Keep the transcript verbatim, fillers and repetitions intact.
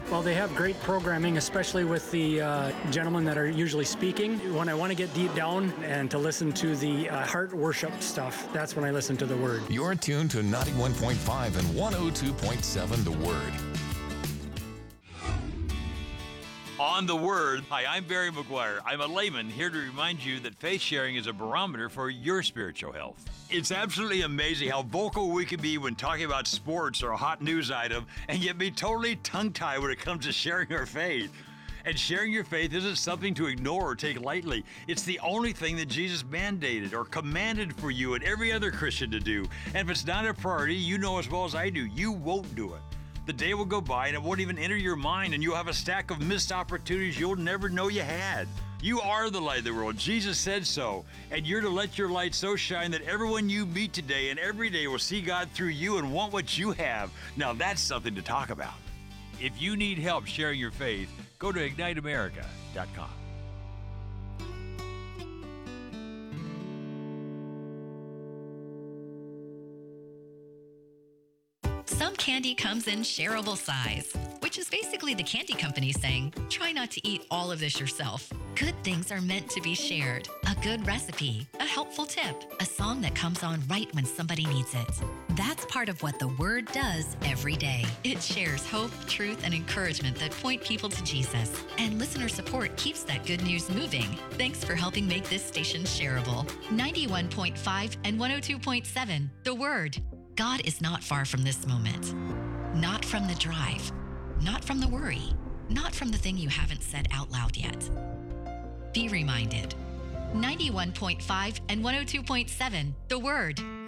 Well, they have great programming, especially with the uh, gentlemen that are usually speaking. When I want to get deep down and to listen to the uh, heart worship stuff, that's when I listen to the Word. You're tuned to ninety-one point five and one oh two point seven The Word. On The Word, hi, I'm Barry McGuire. I'm a layman here to remind you that faith sharing is a barometer for your spiritual health. It's absolutely amazing how vocal we can be when talking about sports or a hot news item and yet be totally tongue-tied when it comes to sharing our faith. And sharing your faith isn't something to ignore or take lightly. It's the only thing that Jesus mandated or commanded for you and every other Christian to do. And if it's not a priority, you know as well as I do, you won't do it. The day will go by and it won't even enter your mind, and you'll have a stack of missed opportunities you'll never know you had. You are the light of the world. Jesus said so. And you're to let your light so shine that everyone you meet today and every day will see God through you and want what you have. Now that's something to talk about. If you need help sharing your faith, go to ignite america dot com. Some candy comes in shareable size, which is basically the candy company saying, try not to eat all of this yourself. Good things are meant to be shared. A good recipe, a helpful tip, a song that comes on right when somebody needs it. That's part of what the Word does every day. It shares hope, truth, and encouragement that point people to Jesus. And listener support keeps that good news moving. Thanks for helping make this station shareable. ninety-one point five and one oh two point seven, The Word. God is not far from this moment. Not from the drive. Not from the worry. Not from the thing you haven't said out loud yet. Be reminded. ninety-one point five and one oh two point seven, The Word.